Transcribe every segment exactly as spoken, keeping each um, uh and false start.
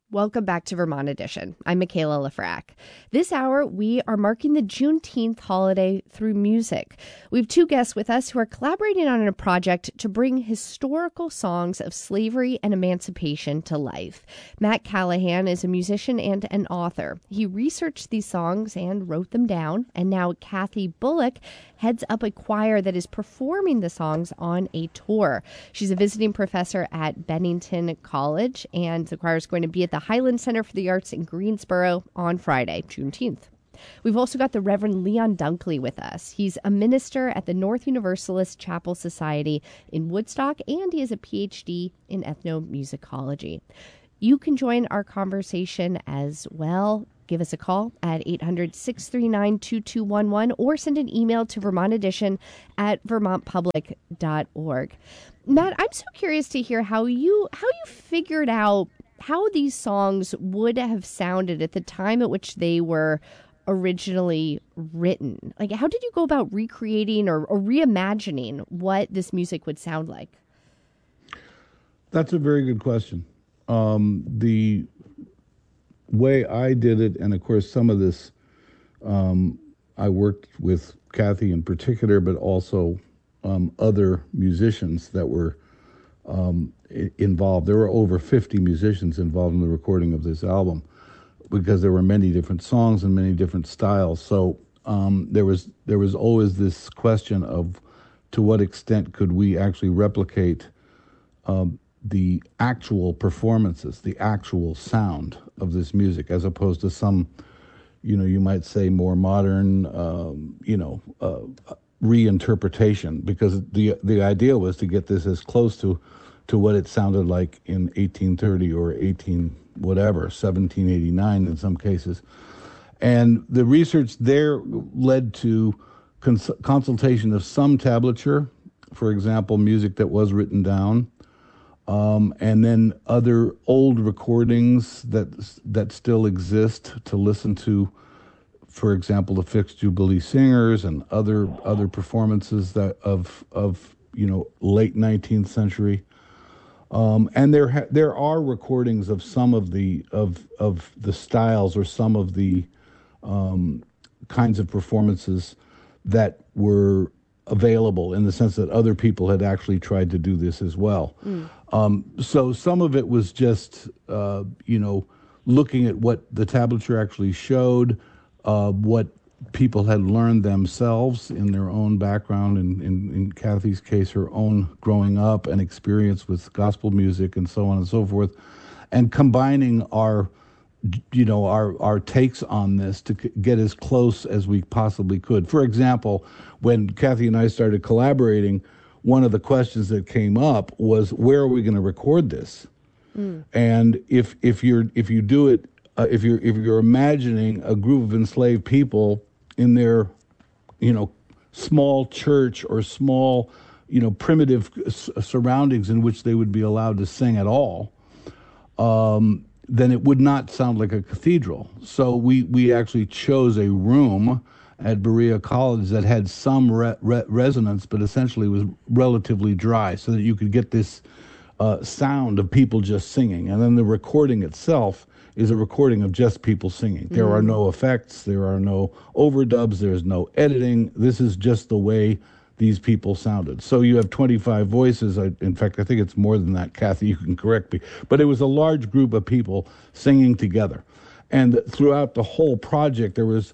Welcome back to Vermont Edition. I'm Michaela Lafrac. This hour, we are marking the Juneteenth holiday through music. We have two guests with us who are collaborating on a project to bring historical songs of slavery and emancipation to life. Matt Callahan is a musician and an author. He researched these songs and wrote them down, and now Kathy Bullock heads up a choir that is performing the songs on a tour. She's a visiting professor at Bennington College, and the choir is going to be at the Highland Center for the Arts in Greensboro on Friday, Juneteenth. We've also got the Reverend Leon Dunkley with us. He's a minister at the North Universalist Chapel Society in Woodstock, and he has a P H D in ethnomusicology. You can join our conversation as well. Give us a call at eight hundred, six three nine, two two one one or send an email to Vermont Edition at vermont public dot org. Matt, I'm so curious to hear how you how you figured out how these songs would have sounded at the time at which they were originally written. Like, how did you go about recreating or, or reimagining what this music would sound like? That's a very good question. Um, the way I did it, and of course some of this, um, I worked with Kathy in particular, but also um, other musicians that were um, I- involved. There were over fifty musicians involved in the recording of this album because there were many different songs and many different styles. So um, there was there was always this question of to what extent could we actually replicate um, the actual performances, the actual sound of this music, as opposed to some, you know, you might say more modern, um, you know, uh, reinterpretation, because the the idea was to get this as close to to what it sounded like in eighteen thirty or eighteen whatever, seventeen eighty-nine in some cases. And the research there led to cons- consultation of some tablature, for example, music that was written down, um, and then other old recordings that that still exist to listen to, for example, the Fixed Jubilee Singers and other other performances that of of you know late nineteenth century. Um, and there ha- there are recordings of some of the of of the styles or some of the um, kinds of performances that were available, in the sense that other people had actually tried to do this as well. Mm. Um, so some of it was just uh, you know looking at what the tablature actually showed, uh, what people had learned themselves in their own background, and in, in Kathy's case, her own growing up and experience with gospel music and so on and so forth, and combining our, you know, our, our takes on this to c- get as close as we possibly could. For example, when Kathy and I started collaborating, one of the questions that came up was, where are we going to record this? Mm. And if if you're if you do it, uh, if you're if you're imagining a group of enslaved people in their, you know, small church or small, you know, primitive s- surroundings in which they would be allowed to sing at all, um, then it would not sound like a cathedral. So we, we actually chose a room at Berea College that had some re- re- resonance, but essentially was relatively dry, so that you could get this uh, sound of people just singing. And then the recording itself is a recording of just people singing. There mm. are no effects, there are no overdubs, there's no editing. This is just the way these people sounded. So you have twenty-five voices. I, in fact, I think it's more than that, Kathy, you can correct me. But it was a large group of people singing together. And throughout the whole project, there was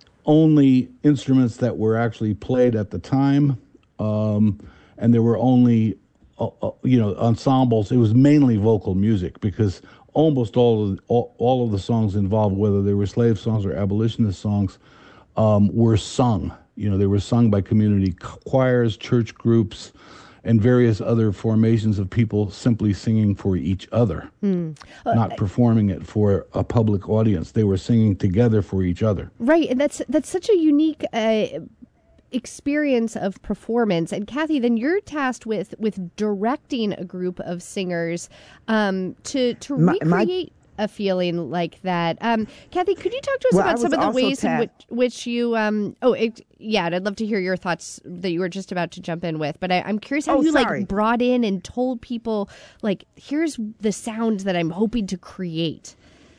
only instruments that were actually played at the time, um, and there were only, uh, uh, you know, ensembles. It was mainly vocal music, because almost all of all, all of the songs involved, whether they were slave songs or abolitionist songs, um, were sung. You know, they were sung by community choirs, church groups, and various other formations of people simply singing for each other, mm. uh, not performing it for a public audience. They were singing together for each other. Right, and that's that's such a unique uh, experience of performance. And Kathy, then you're tasked with with directing a group of singers um, to to my, recreate. a feeling like that. Um, Kathy, could you talk to us Well, I about some was of the also ways in tasked- which, which you, um, oh, it, yeah, and I'd love to hear your thoughts that you were just about to jump in with. But I, I'm curious how Oh, you sorry. like brought in and told people, like, here's the sound that I'm hoping to create.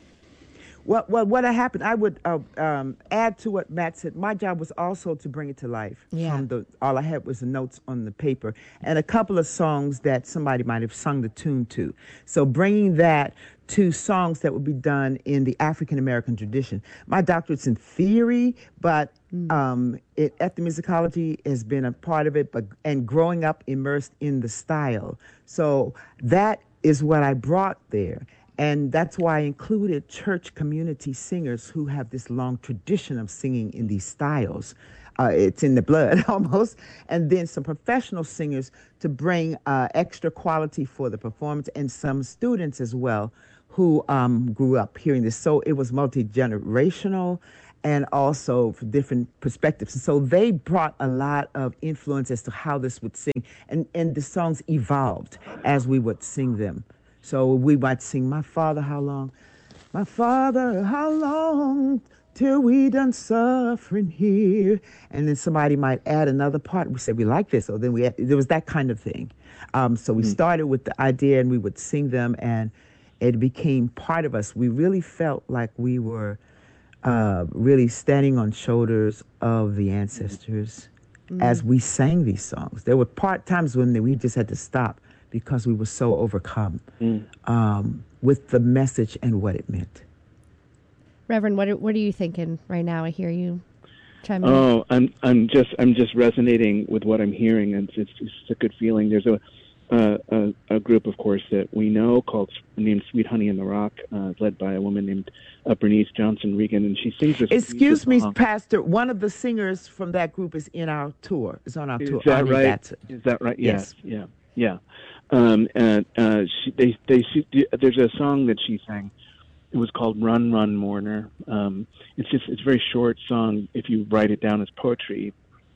Well, well, what happened, I would uh, um, add to what Matt said. My job was also to bring it to life. Yeah. From the, all I had was the notes on the paper and a couple of songs that somebody might have sung the tune to. So bringing that to songs that would be done in the African-American tradition. My doctorate's in theory, but um, it, ethnomusicology has been a part of it, but and growing up immersed in the style. So that is what I brought there. And that's why I included church community singers who have this long tradition of singing in these styles. Uh, it's in the blood almost. And then some professional singers to bring uh, extra quality for the performance, and some students as well who um, grew up hearing this. So it was multi-generational and also for different perspectives. And so they brought a lot of influence as to how this would sing. And, and the songs evolved as we would sing them. So we might sing, "My Father, how long? My Father, how long till we done suffering here?" And then somebody might add another part. We said, "We like this." So then we, there was that kind of thing. Um, so we mm. started with the idea, and we would sing them, and it became part of us. We really felt like we were uh, really standing on shoulders of the ancestors mm. as we sang these songs. There were part times when we just had to stop because we were so overcome mm. um, with the message and what it meant. Reverend, what are, what are you thinking right now? I hear you chiming in. Oh, I'm I'm just I'm just resonating with what I'm hearing, and it's, it's just a good feeling. There's a, uh, a a group, of course, that we know called named Sweet Honey in the Rock, uh, led by a woman named uh, Bernice Johnson Regan, and she sings this. Excuse me, song. Pastor. One of the singers from that group is in our tour. Is on our Is tour. that Arnie right? Batson. Is that right? Yes. Yeah. Yeah. Yeah. Um, and uh, she, they, they, she, there's a song that she sang. It was called "Run, Run, Mourner." Um, it's just it's a very short song if you write it down as poetry.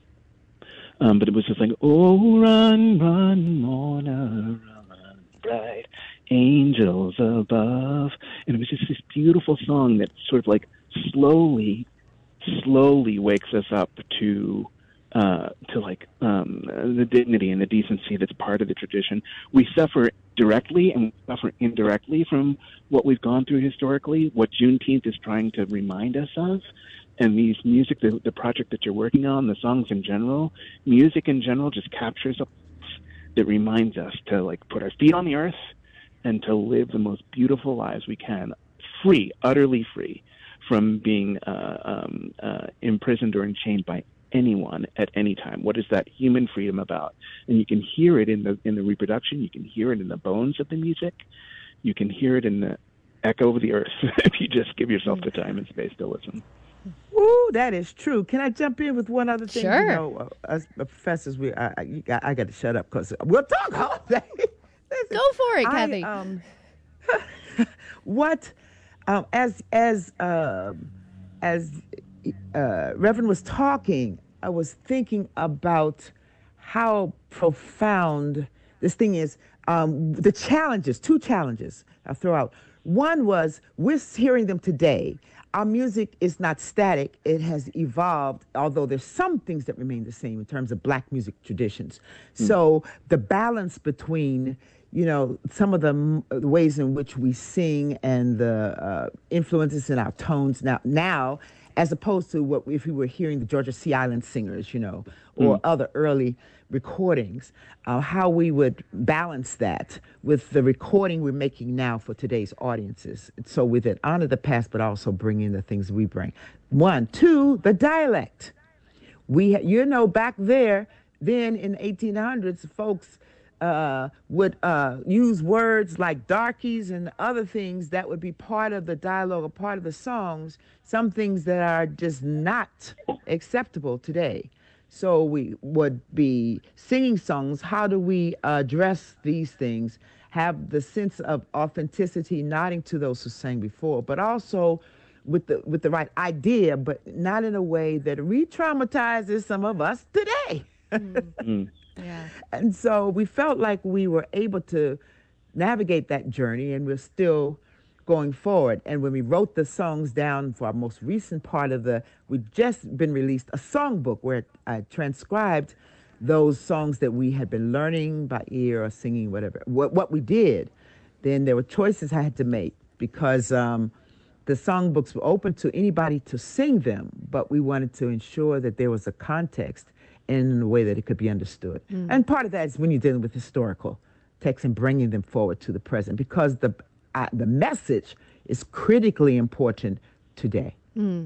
Um, but it was just like, "Oh, run, run, mourner, run, bright angels above," and it was just this beautiful song that sort of like slowly, slowly wakes us up to. Uh, to like um, the dignity and the decency that's part of the tradition. We suffer directly and we suffer indirectly from what we've gone through historically, what Juneteenth is trying to remind us of. And these music, the, the project that you're working on, the songs in general, music in general just captures a that reminds us to like put our feet on the earth and to live the most beautiful lives we can, free, utterly free from being uh, um, uh, imprisoned or enchained by anyone at any time. What is that human freedom about? And you can hear it in the in the reproduction. You can hear it in the bones of the music. You can hear it in the echo of the earth if you just give yourself the time and space to listen. Ooh, that is true. Can I jump in with one other thing? Sure. You know, uh, us professors, we I, I, you got, I got to shut up because we'll talk all day. Listen, Go for it, I, Kathy. Um, what um, as as uh, as uh, Reverend was talking, I was thinking about how profound this thing is. Um, the challenges, two challenges I'll throw out. One was we're hearing them today. Our music is not static. It has evolved, although there's some things that remain the same in terms of black music traditions. Mm. So the balance between, you know, some of the, m- the ways in which we sing and the uh, influences in our tones now, now, as opposed to what if we were hearing the Georgia Sea Island singers, you know, or mm. other early recordings, uh, how we would balance that with the recording we're making now for today's audiences. So we then honor the past, but also bring in the things we bring. One, two, the dialect. We, you know, back there, then in the eighteen hundreds, folks uh, would uh, use words like darkies and other things that would be part of the dialogue or part of the songs, some things that are just not acceptable today. So we would be singing songs. How do we address these things? Have the sense of authenticity, nodding to those who sang before, but also with the with the right idea, but not in a way that re-traumatizes some of us today. Mm. Yeah. And so we felt like we were able to navigate that journey, and we're still going forward. And when we wrote the songs down for our most recent part of the, we've just been released a songbook where I transcribed those songs that we had been learning by ear or singing, whatever, what, what we did. Then there were choices I had to make because um, the songbooks were open to anybody to sing them, but we wanted to ensure that there was a context in a way that it could be understood. Mm. And part of that is when you're dealing with historical texts and bringing them forward to the present, because the uh, the message is critically important today. Mm.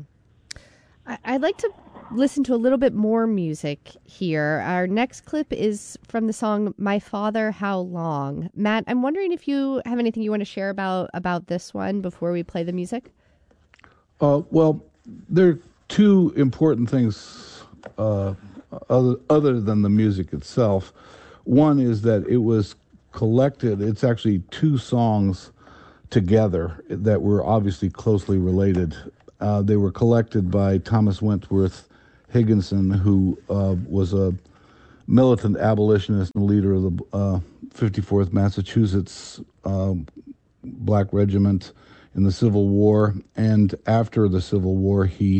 I- I'd like to listen to a little bit more music here. Our next clip is from the song My Father, How Long? Matt, I'm wondering if you have anything you want to share about, about this one before we play the music? Uh, well, there are two important things uh, other, other than the music itself. One is that it was collected, it's actually two songs together that were obviously closely related. Uh, they were collected by Thomas Wentworth Higginson, who uh, was a militant abolitionist and leader of the uh, fifty-fourth Massachusetts uh, Black Regiment in the Civil War. And after the Civil War, he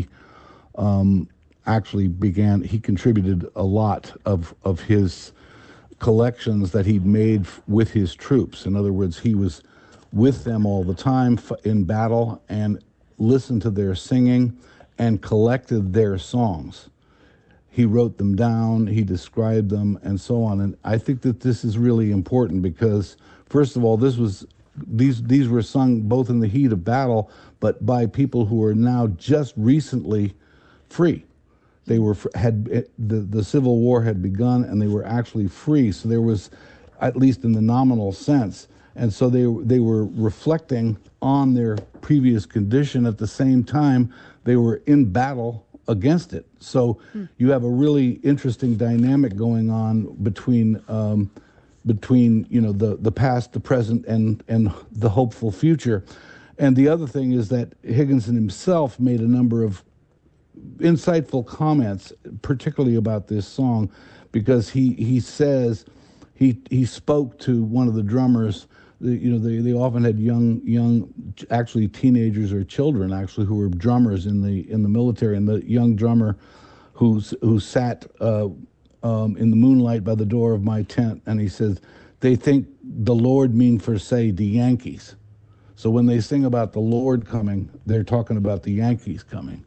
um, actually began, he contributed a lot of, of his collections that he'd made f- with his troops. In other words, he was with them all the time f- in battle and listened to their singing and collected their songs. He wrote them down, he described them, and so on. And I think that this is really important because, first of all, this was these these were sung both in the heat of battle, but by people who are now just recently free. They were had the the Civil War had begun, and they were actually free. So there was, at least in the nominal sense, and so they they were reflecting on their previous condition. At the same time, they were in battle against it. So hmm. you have a really interesting dynamic going on between um, between you know the the past, the present, and and the hopeful future. And the other thing is that Higginson himself made a number of insightful comments, particularly about this song, because he he says he he spoke to one of the drummers. The, you know, they, they often had young young actually teenagers or children actually who were drummers in the in the military, and the young drummer who's who sat uh, um, in the moonlight by the door of my tent, and he says they think the Lord mean for say the Yankees. So when they sing about the Lord coming, they're talking about the Yankees coming.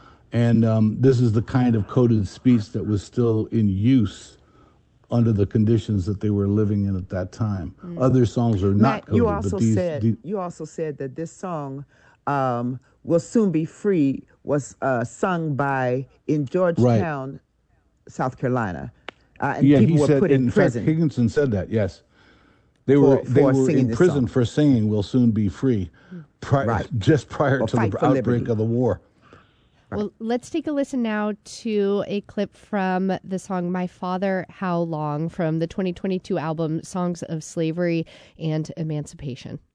And um, this is the kind of coded speech that was still in use under the conditions that they were living in at that time. Mm. Other songs are not Matt, coded. you also but these, said these, you also said that this song, um, "Will Soon Be Free," was uh, sung by in Georgetown, right. South Carolina, uh, and yeah, people he were said, put in, in prison. Fact, Higginson said that. Yes, they for, were for they were in prison song. for singing "Will Soon Be Free," pri- right. just prior or to the outbreak liberty. of the war. Well, let's take a listen now to a clip from the song My Father, How Long, from the twenty twenty-two album Songs of Slavery and Emancipation.